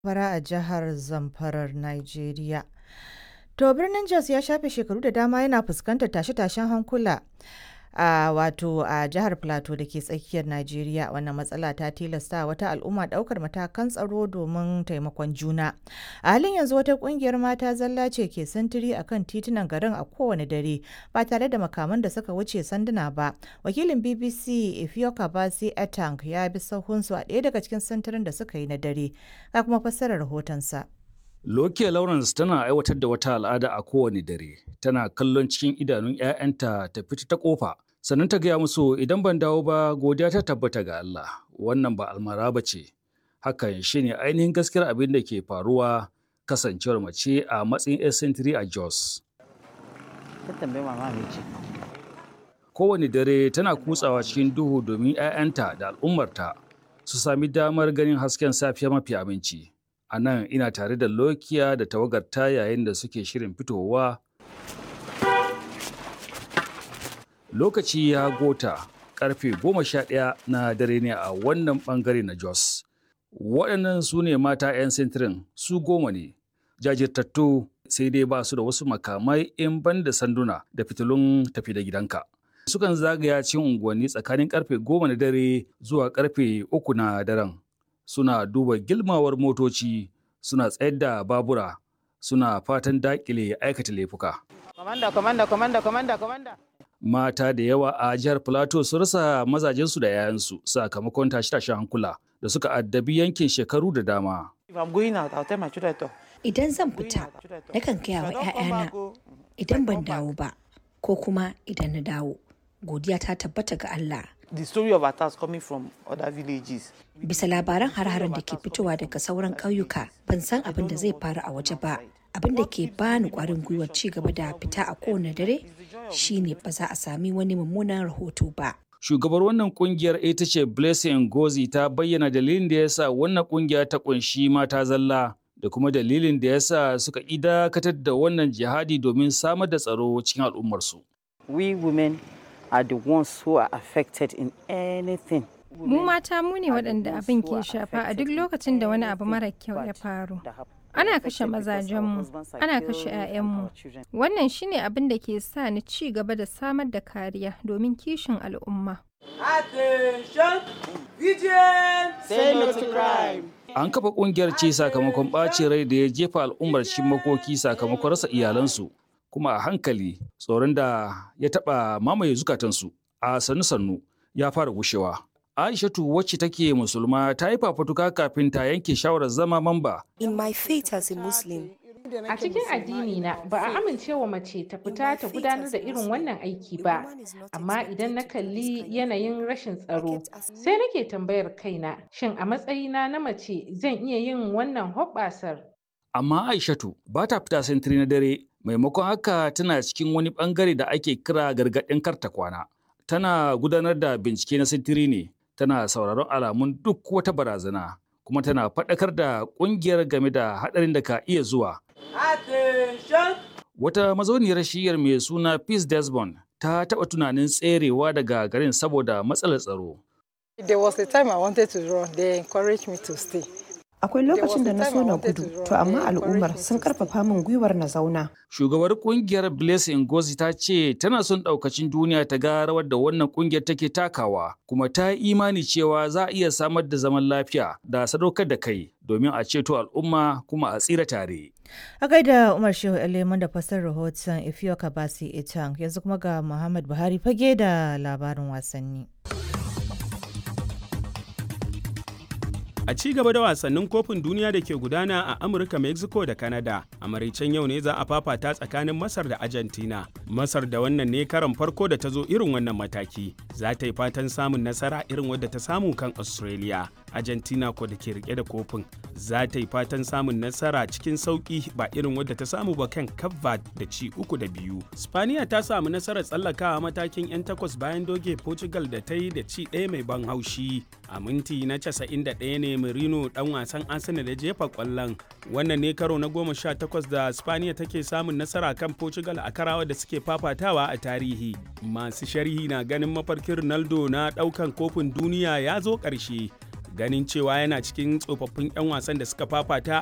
fara a jihar Zamfarar Najeriya. To birnin Jos ya shafe shekaru da dama yana fuskantar tashe-tashen hankula a jihar Plateau da ke tsakiyar Najeriya. Wannan matsala ta tilasta wata al'umma ɗaukar matakan tsaro domin taimakon juna. A halin yanzu wata ƙungiyar mata zalla ce ke sintiri a kan titunan garin a kowane dare ba tare da makaman da suka wuce sanduna ba. Wakilin BBC Ifeoka Basi Etang ya bi sahunsu a ɗaya daga cikin sintirin da suka yi na dare. Ga kuma fassarar rahotonsa. Lokiya Lawrence tana aiwatar da wata al'ada a kowane dare. Tana kallon cikin idanun 'ya'yanta ta fita ta kofa. Sannan ta gaya musu idan ban dawo ba godiya ta tabbata ga Allah. Wannan ba almara ba ce. Hakan shine ainihin gaskiyar abin da ke faruwa kasancewar mace a matsayin 'yar sentiri a Jos. Kowane dare tana kutsawa cikin duhu domin 'ya'yanta da al'ummarta su sami damar ganin hasken safiya mafi aminci. A nan ina tare da Lokiya da tawagarta yayin da suke shirin fitowa. Lokaci ya gota karfe 11 na dare ne a wannan bangare na Jos. Waɗannan su ne mata 'yan sintirin su 10 ne. Jajirtattu sai dai ba su da wasu makamai in ban da sanduna da fitilun tafi da gidanka. Sukan zagaya cikin unguwanni tsakanin karfe 10 na dare zuwa karfe 3 na daren. Suna duba gilmawar motoci, suna tsayar da babura, suna fatan dakile aikata laifuka. Mata da yawa a jihar Plateau sun rasa mazajensu da 'ya'yansu sakamakon tashe-tashen hankula da suka addabi yankin shekaru da dama. Idan zan fita, nakan gaya wa 'ya'yana idan ban dawo ba, ko kuma idan na dawo, godiya ta tabbata ga Allah. The story of attacks coming from other villages. Bisa labaran har-haren da ke fitowa daga sauran ƙauyuka, ban san abin da zai faru a waje ba. Abin da ke bani ƙwarin gwiwar ci gaba da fita a kowane dare shine ba za a sami wani mummunan rahoto ba. Shugabar wannan kungiyar ita ce Blessing Ngozi ta bayyana dalilin da yasa wannan kungiya ta kunshi mata zalla da kuma dalilin da yasa suka dakatar da wannan jihadi domin samar da tsaro cikin al'ummarsu. We women are the ones who are affected in anything. Mu mata mu ne waɗanda abin ke shafa a duk lokacin da wani abu mara kyau ya faru. Ana kashe mazajenmu, ana kashe 'ya'yanmu. Wannan shine abin da ke sa ni ci gaba da samar da kariya domin kishin al'umma. An kafa kungiyar ce sakamakon ɓacin rai da ya jefa al'ummar cikin makoki sakamakon rasa iyalansu. Kuma a hankali tsoron da ya taɓa mamaye zukatansu a sannu-sannu ya fara gushewa. Aishatu wacce take musulma ta yi fafatuka kafin ta yanke shawarar zama mamba. In my faith as a Muslim, a cikin addini na ba a amincewa mace ta fita ta gudanar da irin wannan aiki ba, amma idan na kalli yanayin rashin tsaro sai nake tambayar kaina shin a matsayina na mace zan iya yin wannan hoɓɓasar. Amma Aishatu ba ta fita sentiri na dare, maimakon haka tana cikin wani bangare da ake kira gargaɗin karta kwana. Tana gudanar da bincike na sentiri ne, tana sauraron alamun duk wata barazana, kuma tana faɗakar da ƙungiyar game da haɗarin da ka iya zuwa. Wata mazauniyar shiyar mai suna Peace Desmond ta taɓa tunanin tserewa daga garin saboda matsalar tsaro. There was a time I wanted to run, they encouraged me to stay. akwai lokacin da na so na gudu, to amma al'ummar sun karfafa min gwiwar na zauna. Shugabar kungiyar Blessing Ngozi ta ce tana son daukacin duniya ta ga rawar da wannan kungiyar take takawa, kuma ta yi imani cewa za a iya samar da zaman lafiya da sadaukar da kai domin a ceto al'umma kuma a tsira tare. A gaida Umar Shehu Eleman da fasar rahoton Ifeoka Basi Etang, yanzu kuma ga Muhammad Buhari fage da labarin wasanni. A ci gaba da wasannin kofin duniya da ke gudana a Amurka, Mexico da Canada, a maraicen yau ne za a fafata tsakanin Masar da Argentina. Masar da wannan ne karon farko da ta zo irin wannan mataki. Za ta yi fatan samun nasara irin wadda ta samu kan Australia. Argentina ko da ke rike da kofin za ta yi fatan samun nasara cikin sauki ba irin wadda ta samu ba kan Cape Verde da ci 3-2. Spaniya ta samu nasarar tsallakawa matakin 'yan takwas bayan doge Portugal da ta yi da ci ɗaya mai ban haushi. A minti na 91 ne Merino dan wasan Arsenal da jefa kwallon. Wannan ne karo na 18 da Spaniya take samun nasara kan Portugal a karawa da suke fafatawa a tarihi. Masu sharhi na ganin mafarkin Ronaldo na daukan kofin duniya ya zo ƙarshe. ganin cewa yana cikin tsofaffin 'yan wasan da suka fafata